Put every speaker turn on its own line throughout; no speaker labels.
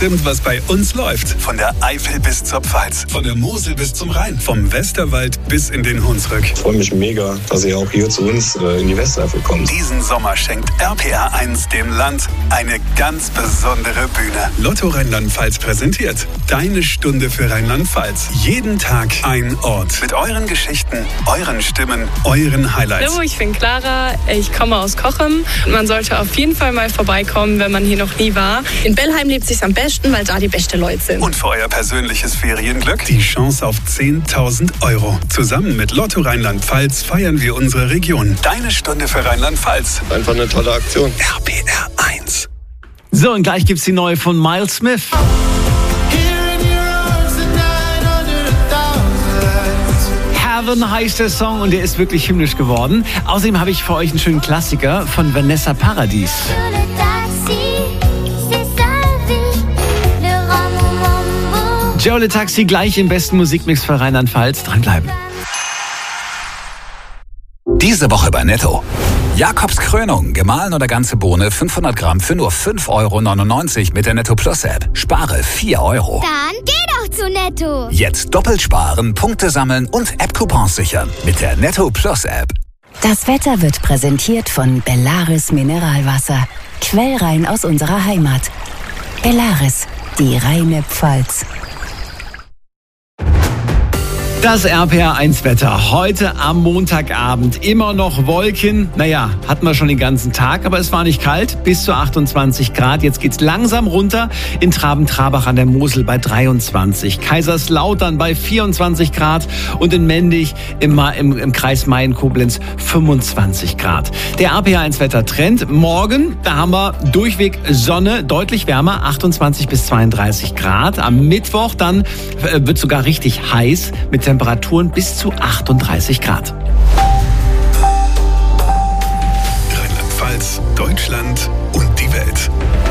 bestimmt, was bei uns läuft. Von der Eifel bis zur Pfalz, von der Mosel bis zum Rhein, vom Westerwald bis in den Hunsrück.
Ich freue mich mega, dass ihr auch hier zu uns in die Westeifel kommt.
Diesen Sommer schenkt RPR 1 dem Land eine ganz besondere Bühne. Lotto Rheinland-Pfalz präsentiert Deine Stunde für Rheinland-Pfalz. Jeden Tag ein Ort. Mit euren Geschichten, euren Stimmen, euren Highlights.
Hallo, ich bin Clara. Ich komme aus Cochem. Man sollte auf jeden Fall mal vorbeikommen, wenn man hier noch nie war. In Bellheim lebt es sich am besten, weil da die besten Leute sind.
Und für euer persönliches Ferienglück die Chance auf 10.000 €. Zusammen mit Lotto Rheinland-Pfalz feiern wir unsere Region. Deine Stunde für Rheinland-Pfalz.
Einfach eine tolle Aktion.
RPR 1.
So, und gleich gibt's die neue von Miles Smith. Heaven heißt der Song und der ist wirklich himmlisch geworden. Außerdem habe ich für euch einen schönen Klassiker von Vanessa Paradis. Joe Le Taxi gleich im besten Musikmix für Rheinland-Pfalz. Dranbleiben.
Diese Woche bei Netto. Jakobs Krönung, gemahlen oder ganze Bohne, 500 Gramm für nur 5,99 € mit der Netto Plus App. Spare 4 €.
Dann geh doch zu Netto.
Jetzt doppelt sparen, Punkte sammeln und App-Coupons sichern mit der Netto Plus App.
Das Wetter wird präsentiert von Bellaris Mineralwasser. Quellrein aus unserer Heimat. Bellaris, die reine Pfalz.
Das RPR 1 Wetter. Heute am Montagabend. Immer noch Wolken. Naja, hatten wir schon den ganzen Tag, aber es war nicht kalt. Bis zu 28 Grad. Jetzt geht's langsam runter. In Traben-Trabach an der Mosel bei 23. Kaiserslautern bei 24 Grad. Und in Mendig im Kreis Mayen-Koblenz 25 Grad. Der RPR 1 Wettertrend. Morgen, da haben wir durchweg Sonne, deutlich wärmer, 28 bis 32 Grad. Am Mittwoch dann wird sogar richtig heiß mit Temperaturen bis zu 38 Grad.
Rheinland-Pfalz, Deutschland und die Welt.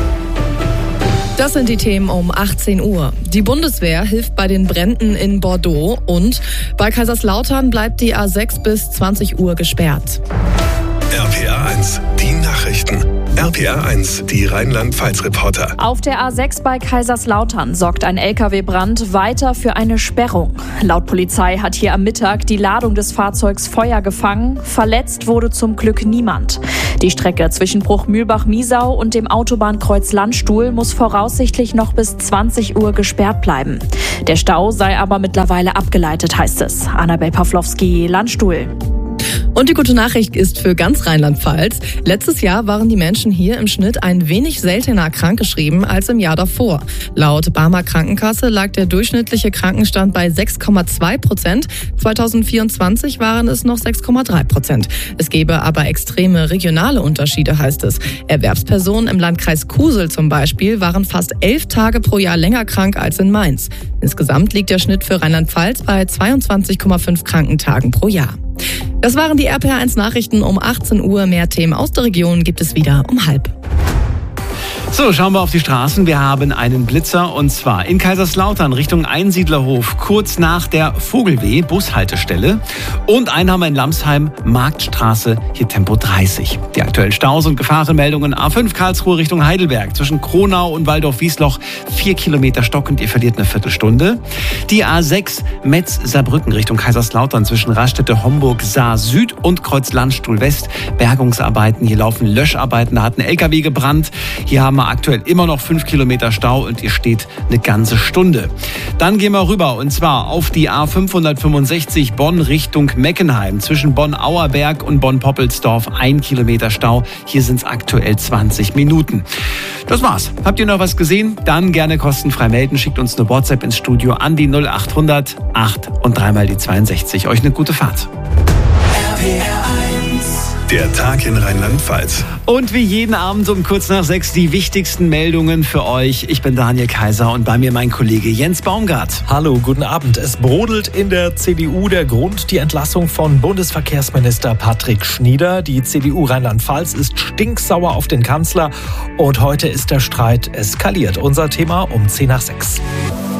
Das sind die Themen um 18 Uhr. Die Bundeswehr hilft bei den Bränden in Bordeaux und bei Kaiserslautern bleibt die A6 bis 20 Uhr gesperrt.
RPR 1, die Nachrichten. RPR 1, die Rheinland-Pfalz-Reporter.
Auf der A6 bei Kaiserslautern sorgt ein LKW-Brand weiter für eine Sperrung. Laut Polizei hat hier am Mittag die Ladung des Fahrzeugs Feuer gefangen. Verletzt wurde zum Glück niemand. Die Strecke zwischen Bruchmühlbach-Miesau und dem Autobahnkreuz Landstuhl muss voraussichtlich noch bis 20 Uhr gesperrt bleiben. Der Stau sei aber mittlerweile abgeleitet, heißt es. Annabel Pawlowski, Landstuhl.
Und die gute Nachricht ist für ganz Rheinland-Pfalz. Letztes Jahr waren die Menschen hier im Schnitt ein wenig seltener krankgeschrieben als im Jahr davor. Laut Barmer Krankenkasse lag der durchschnittliche Krankenstand bei 6,2%. 2024 waren es noch 6,3%. Es gebe aber extreme regionale Unterschiede, heißt es. Erwerbspersonen im Landkreis Kusel zum Beispiel waren fast 11 Tage pro Jahr länger krank als in Mainz. Insgesamt liegt der Schnitt für Rheinland-Pfalz bei 22,5 Krankentagen pro Jahr. Das waren die RPR 1 Nachrichten um 18 Uhr. Mehr Themen aus der Region gibt es wieder um 12:30.
So, schauen wir auf die Straßen. Wir haben einen Blitzer und zwar in Kaiserslautern Richtung Einsiedlerhof, kurz nach der Vogelweh, Bushaltestelle. Und einen haben wir in Lamsheim, Marktstraße, hier Tempo 30. Die aktuellen Staus und Gefahrenmeldungen: A5 Karlsruhe Richtung Heidelberg, zwischen Kronau und Waldorf-Wiesloch 4 Kilometer stockend, ihr verliert eine Viertelstunde. Die A6 Metz-Saarbrücken Richtung Kaiserslautern, zwischen Raststätte Homburg-Saar Süd und Kreuz Landstuhl West. Bergungsarbeiten, hier laufen Löscharbeiten, da hat ein LKW gebrannt. Hier haben wir aktuell immer noch 5 Kilometer Stau und ihr steht eine ganze Stunde. Dann gehen wir rüber und zwar auf die A565 Bonn Richtung Meckenheim. Zwischen Bonn-Auerberg und Bonn-Poppelsdorf 1 Kilometer Stau. Hier sind es aktuell 20 Minuten. Das war's. Habt ihr noch was gesehen? Dann gerne kostenfrei melden. Schickt uns eine WhatsApp ins Studio an die 0800 8 und 3 mal die 62. Euch eine gute Fahrt.
Der Tag in Rheinland-Pfalz.
Und wie jeden Abend um kurz nach 6 die wichtigsten Meldungen für euch. Ich bin Daniel Kaiser und bei mir mein Kollege Jens Baumgart.
Hallo, guten Abend. Es brodelt in der CDU. Der Grund: die Entlassung von Bundesverkehrsminister Patrick Schnieder. Die CDU Rheinland-Pfalz ist stinksauer auf den Kanzler und heute ist der Streit eskaliert. Unser Thema um 5:50.